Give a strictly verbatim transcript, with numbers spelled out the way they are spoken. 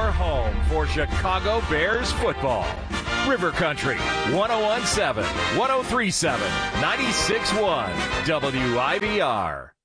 your home for Chicago Bears football. River Country, one oh one point seven, one oh three point seven, ninety-six point one, W I B R.